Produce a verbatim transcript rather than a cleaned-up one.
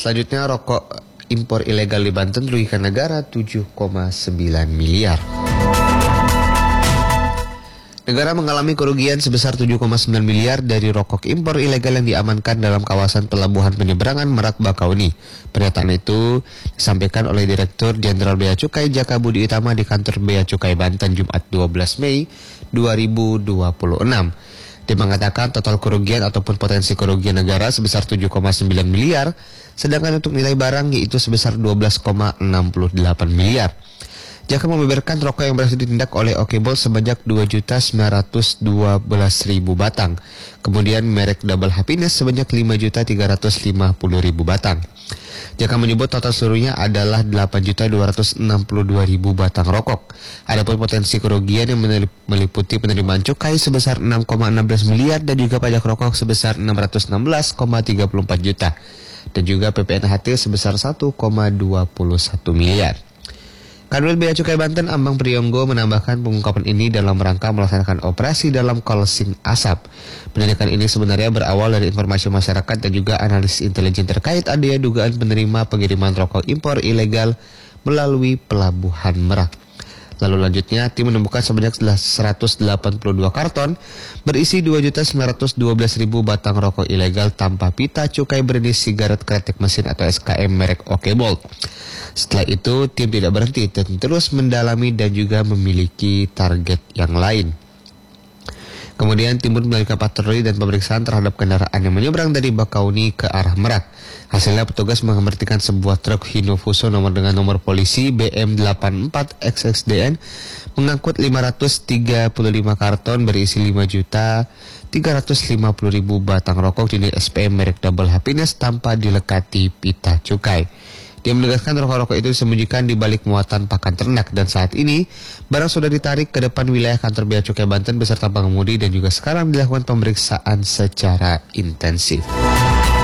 Selanjutnya, rokok impor ilegal di Banten merugikan negara tujuh koma sembilan miliar. Negara mengalami kerugian sebesar tujuh koma sembilan miliar dari rokok impor ilegal yang diamankan dalam kawasan pelabuhan penyeberangan Merak Bakauni. Pernyataan itu disampaikan oleh Direktur Jenderal Bea Cukai Jaka Budi Utama di kantor Bea Cukai Banten Jumat dua belas Mei dua ribu dua puluh enam. Dia mengatakan total kerugian ataupun potensi kerugian negara sebesar tujuh koma sembilan miliar, sedangkan untuk nilai barang yaitu sebesar dua belas koma enam delapan miliar. Jaka membeberkan rokok yang berhasil ditindak oleh Okebol sebanyak dua juta sembilan ratus dua belas ribu batang. Kemudian merek Double Happiness sebanyak lima juta tiga ratus lima puluh ribu batang. Jaka menyebut total seluruhnya adalah delapan juta dua ratus enam puluh dua ribu batang rokok. Adapun potensi kerugian yang meliputi penerimaan cukai sebesar enam koma satu enam miliar dan juga pajak rokok sebesar enam ratus enam belas koma tiga empat juta dan juga P P N H T sebesar satu koma dua satu miliar. Kanwil Bea Cukai Banten Ambang Priyonggo menambahkan pengungkapan ini dalam rangka melaksanakan operasi dalam kolsing asap. Penindakan ini sebenarnya berawal dari informasi masyarakat dan juga analisis intelijen terkait adanya dugaan penerima pengiriman rokok impor ilegal melalui Pelabuhan Merak. Lalu lanjutnya, tim menemukan sebanyak seratus delapan puluh dua karton berisi dua juta sembilan ratus dua belas ribu batang rokok ilegal tanpa pita cukai berjenis sigaret kretek mesin atau S K M merek Okebol. Setelah itu, tim tidak berhenti dan terus mendalami dan juga memiliki target yang lain. Kemudian tim pun melakukan patroli dan pemeriksaan terhadap kendaraan yang menyeberang dari Bakauni ke arah Merak. Hasilnya petugas menghentikan sebuah truk Hino Fuso nomor dengan nomor polisi B M delapan empat X X D N mengangkut lima ratus tiga puluh lima karton berisi lima juta tiga ratus lima puluh ribu batang rokok jenis S P M merek Double Happiness tanpa dilekati pita cukai. Dia menegaskan rokok-rokok itu disembunyikan di balik muatan pakan ternak dan saat ini barang sudah ditarik ke depan wilayah kantor Bea Cukai Banten beserta pengemudi dan juga sekarang dilakukan pemeriksaan secara intensif.